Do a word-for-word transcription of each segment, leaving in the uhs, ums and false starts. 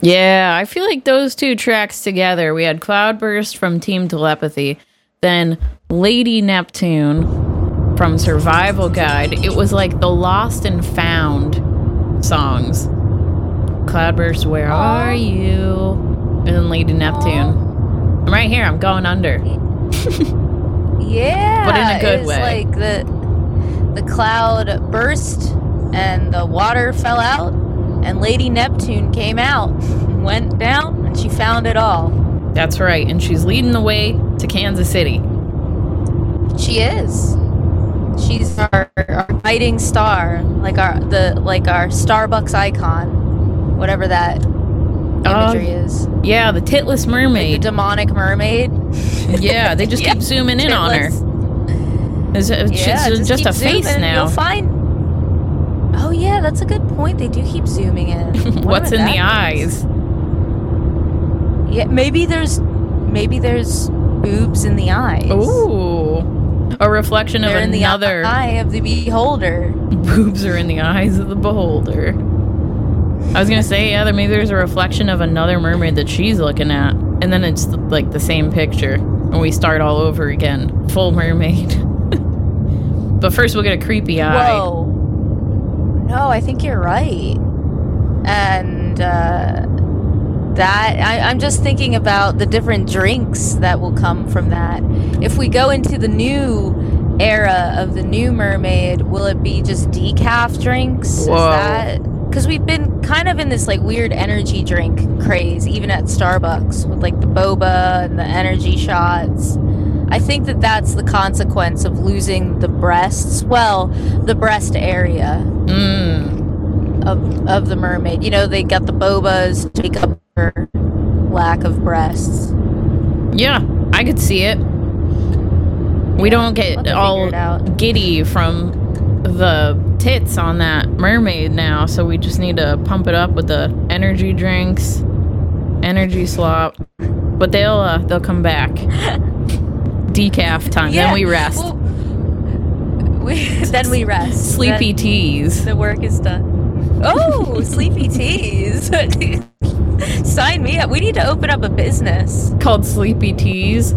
Yeah, I feel like those two tracks together, we had Cloudburst from Team Telepathy, then Lady Neptune from Survival Guide. It was like the lost and found songs. Cloudburst, where Aww. Are you? And then Lady Neptune. Aww. I'm right here, I'm going under. Yeah. But in a good it was way. Like the the cloud burst and the water fell out and Lady Neptune came out, went down, and she found it all. That's right, and she's leading the way to Kansas City. She is. She's our, our guiding star, like our the like our Starbucks icon, whatever that imagery uh, is. Yeah, the titless mermaid, like the demonic mermaid. Yeah, they just yeah. keep zooming in titless. on her. It's, it's yeah, just, just, just a face now. You'll find. Oh yeah, that's a good point. They do keep zooming in. What What's in the means? eyes? Yeah, maybe there's maybe there's boobs in the eyes. Ooh, a reflection They're of in another the eye of the beholder. Boobs are in the eyes of the beholder. I was gonna say, yeah, there maybe there's a reflection of another mermaid that she's looking at, and then it's like the same picture, and we start all over again, full mermaid. But first, we'll get a creepy eye. Whoa! No, I think you're right, and uh, that I, I'm just thinking about the different drinks that will come from that. If we go into the new era of the new mermaid, will it be just decaf drinks? Whoa. Is that? Because we've been kind of in this like weird energy drink craze, even at Starbucks with like the boba and the energy shots. I think that that's the consequence of losing the breasts. Well, the breast area mm. of of the mermaid. You know, they got the bobas to make up for lack of breasts. Yeah, I could see it. We yeah, don't get all giddy from the tits on that mermaid now, so we just need to pump it up with the energy drinks, energy slop. But they'll uh, they'll come back. Decaf time. Yeah. Then we rest. Well, we, then we rest. Sleepy then teas. The work is done. Oh, sleepy teas. Sign me up. We need to open up a business called Sleepy Teas.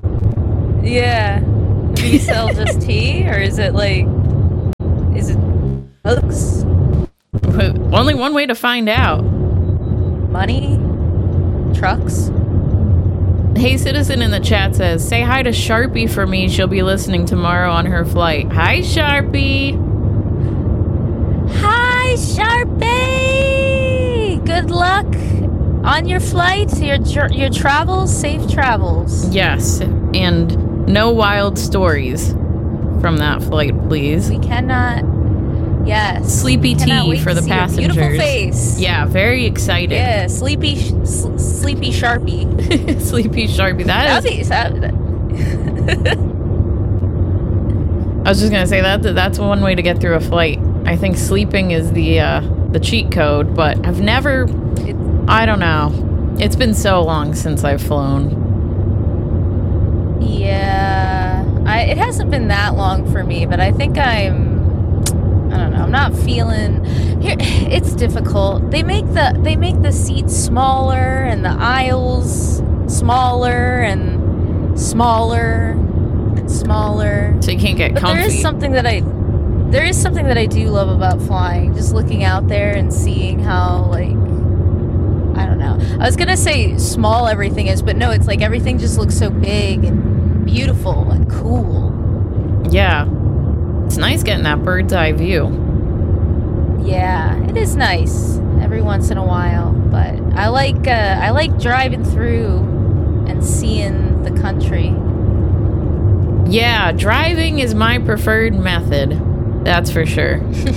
Yeah. Do you sell just tea, or is it like? Is it books? Only one way to find out. Money? Trucks? Hey Citizen in the chat says, say hi to Sharpie for me. She'll be listening tomorrow on her flight. Hi, Sharpie. Hi, Sharpie. Good luck on your flight, your, your travels. Safe travels. Yes, and no wild stories from that flight, please. We cannot. Yes. Sleepy tea for the passengers. Beautiful face. Yeah, very excited. Yeah, sleepy, sl- sleepy Sharpie. Sleepy Sharpie. That That'd is. Be, that, I was just gonna say that that's one way to get through a flight. I think sleeping is the uh, the cheat code, but I've never. It, I don't know. It's been so long since I've flown. Yeah, I, it hasn't been that long for me, but I think I'm. I don't know. I'm not feeling. Here, it's difficult. They make the they make the seats smaller and the aisles smaller and smaller and smaller. So you can't get but comfy. There is something that I there is something that I do love about flying. Just looking out there and seeing how like I don't know. I was gonna say small everything is, but no, it's like everything just looks so big and beautiful and cool. Yeah. It's nice getting that bird's eye view. Yeah, it is nice every once in a while, but I like uh, I like driving through and seeing the country. Yeah, driving is my preferred method. That's for sure.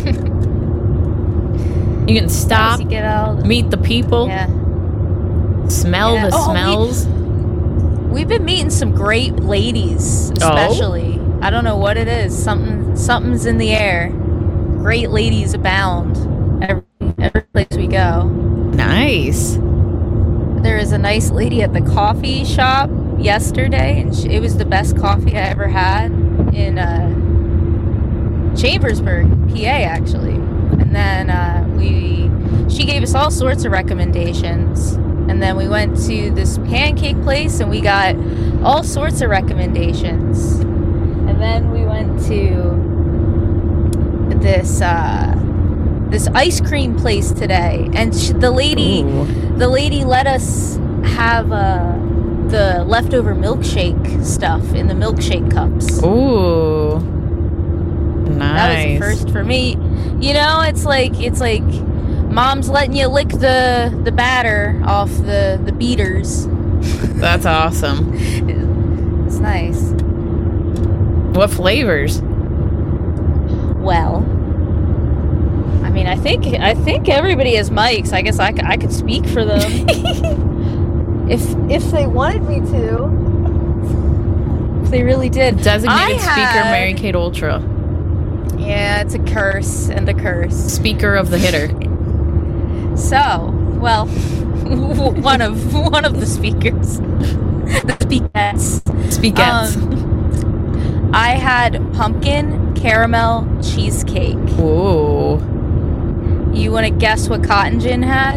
You can stop, you get out, meet the people, yeah. smell yeah. the oh, smells. We, we've been meeting some great ladies, especially. Oh? I don't know what it is. Something, something's in the air. Great ladies abound every, every place we go. Nice. There was a nice lady at the coffee shop yesterday, and she, it was the best coffee I ever had in uh, Chambersburg, P A, actually. And then uh, we, she gave us all sorts of recommendations. And then we went to this pancake place and we got all sorts of recommendations. And then we went to this uh, this ice cream place today, and sh- the lady Ooh. the lady let us have uh, the leftover milkshake stuff in the milkshake cups. Ooh. Nice. That was the first for me. You know, it's like it's like mom's letting you lick the the batter off the the beaters. That's awesome. It's nice. What flavors? Well, I mean, I think I think everybody has mics. I guess I, c- I could speak for them if if they wanted me to. If they really did. Designated I speaker had- Mary Kate Ultra. Yeah, it's a curse and a curse. Speaker of the hitter. So, well, one of one of the speakers, the speakettes. Speakettes. Um, I had pumpkin caramel cheesecake. Ooh. You want to guess what Cotton Gin had?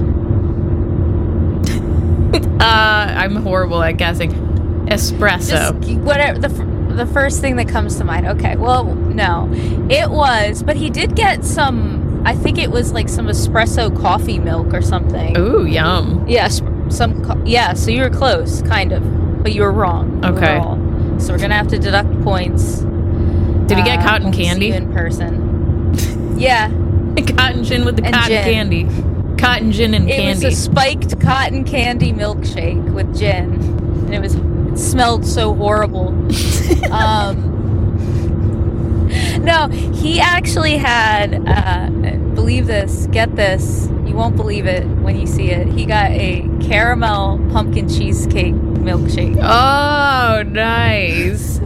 Uh, I'm horrible at guessing. Espresso. Just whatever the f- the first thing that comes to mind. Okay, well, no, it was, but he did get some. I think it was like some espresso coffee milk or something. Ooh, yum. Yes, some. Co- yeah, so you were close, kind of, but you were wrong. Okay. overall. So we're gonna have to deduct points. Did he get uh, cotton when we see candy? you in person? Yeah, Cotton gin with the And cotton gin. candy. Cotton gin and it candy. was a spiked cotton candy milkshake with gin, and it was it smelled so horrible. um, no, he actually had. Uh, believe this, get this. You won't believe it when you see it. He got a caramel pumpkin cheesecake milkshake. Oh, nice.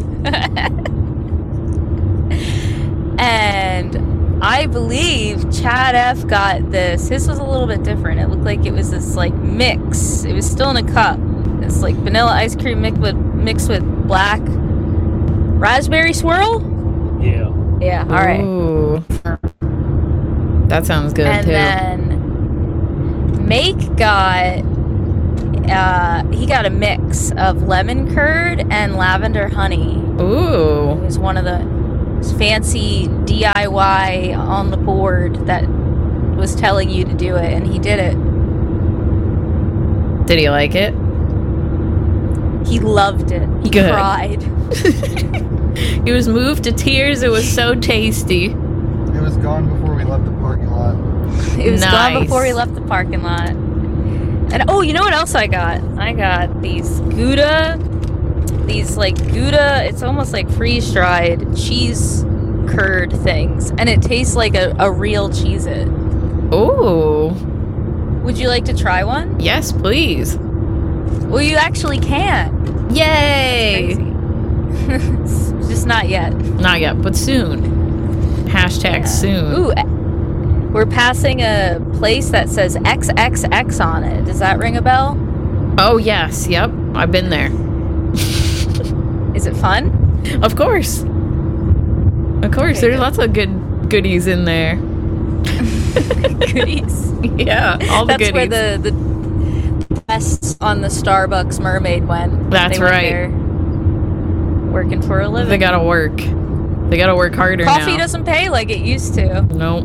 And I believe Chad F got this. His was a little bit different. It looked like it was this like mix. It was still in a cup. It's like vanilla ice cream mixed with mixed with black raspberry swirl. Yeah. Yeah. All right. Ooh. That sounds good And too. then Make got uh, he got a mix of lemon curd and lavender honey. It Ooh. was one of the fancy D I Y on the board that was telling you to do it, and he did it. Did he like it? He loved it. He Good. cried. He was moved to tears. It was so tasty. It was gone before we left the parking lot. It was Nice. gone before we left the parking lot. And oh, you know what else I got? I got these Gouda, these like Gouda, it's almost like freeze-dried cheese curd things. And it tastes like a, a real Cheez-It. Ooh. Would you like to try one? Yes, please. Well, you actually can. Yay. Crazy. Just not yet. Not yet, but soon. Hashtag soon. Ooh, eh, we're passing a place that says X X X on it. Does that ring a bell? Oh, yes. Yep. I've been there. Is it fun? Of course. Of course. Okay, There's good. lots of good goodies in there. Goodies. Yeah. All the That's goodies. where the, the tests on the Starbucks mermaid went. That's They went right. there working for a living. They gotta work. They gotta work harder Coffee now. doesn't pay like it used to. Nope.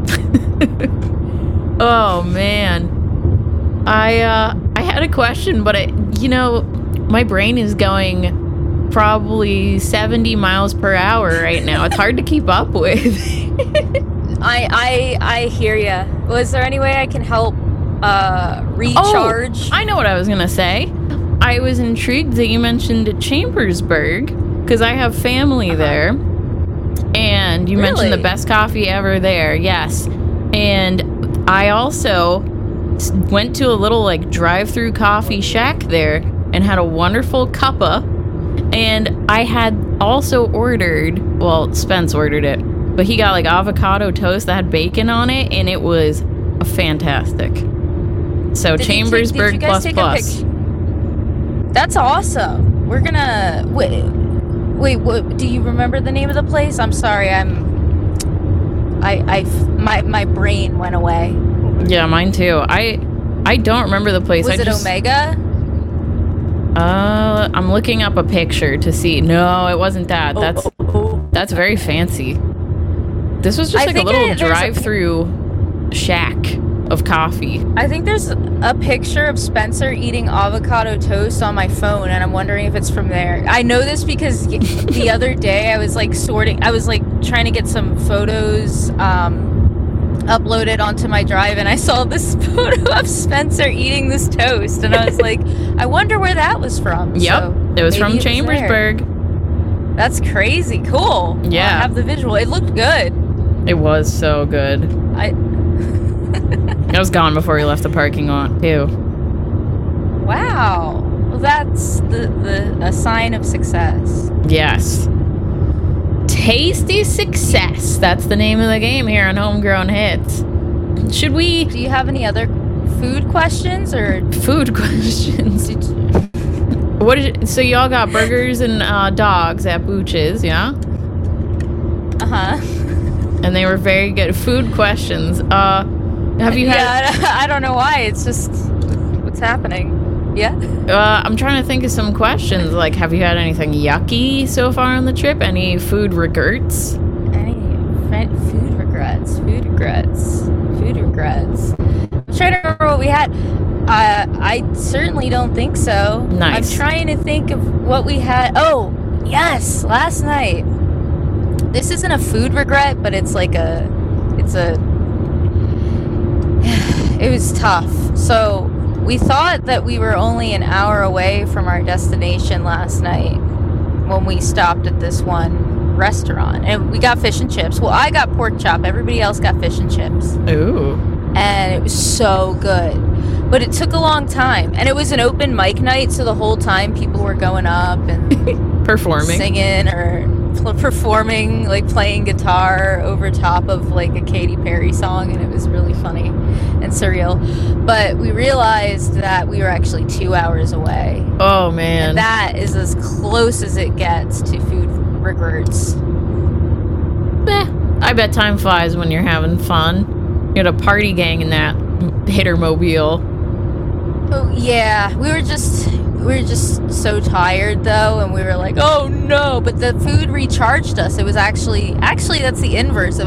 Oh man. I uh I had a question, but it, you know, my brain is going probably seventy miles per hour right now. It's hard to keep up with. I I I hear ya. Was there any way I can help uh recharge? Oh, I know what I was gonna say. I was intrigued that you mentioned Chambersburg because I have family Uh-huh. there, and you mentioned the Really? best coffee ever there. Yes, and I also s- went to a little like drive-through coffee shack there and had a wonderful cuppa. And I had also ordered, well, Spence ordered it, but he got like avocado toast that had bacon on it, and it was fantastic. So Did you take- Chambersburg did you guys plus take a plus. picture? That's awesome. We're gonna wait. Wait, what, do you remember the name of the place? I'm sorry, I'm. I, I, my, my brain went away. Yeah, mine too. I I don't remember the place. Was I it just, Omega? Uh, I'm looking up a picture to see. No, it wasn't that. That's Oh, oh, oh. that's very fancy. This was just I like a think little I- there's a- drive-through shack of coffee. I think there's a picture of Spencer eating avocado toast on my phone, and I'm wondering if it's from there. I know this because y- the other day I was like sorting, I was like trying to get some photos um, uploaded onto my drive, and I saw this photo of Spencer eating this toast, and I was like, I wonder where that was from. Yep, So it was maybe from there. Chambersburg. That's crazy. Cool. Yeah. I have the visual. It looked good. It was so good. I. I was gone before we left the parking lot too. Wow. Well, that's the, the a sign of success. Yes. Tasty Success. That's the name of the game here on Homegrown Hits. Should we Do you have any other food questions or food questions? did you, What did so y'all got burgers and uh, dogs at Booch's, yeah? uh-huh. And they were very good. Food questions. Uh have you had Yeah, I don't know why. It's just what's happening. Yeah. uh I'm trying to think of some questions. Like, have you had anything yucky so far on the trip? Any food regrets? Any fr- food regrets? Food regrets. Food regrets. I'm trying to remember what we had. Uh, I certainly don't think so. Nice. I'm trying to think of what we had. Oh, yes, last night. This isn't a food regret, but it's like a, it's a, it was tough. So we thought that we were only an hour away from our destination last night when we stopped at this one restaurant. And we got fish and chips. Well, I got pork chop. Everybody else got fish and chips. Ooh. And it was so good. But it took a long time. And it was an open mic night, so the whole time people were going up and Performing. singing or pl- performing, like playing guitar over top of like a Katy Perry song, and it was really funny and surreal. But we realized that we were actually two hours away. Oh man. And that is as close as it gets to food regrets. Eh, I bet time flies when you're having fun. You had a party gang in that hitter mobile. Oh yeah, we were just we were just so tired though, and we were like, oh no! But the food recharged us. It was actually actually that's the inverse of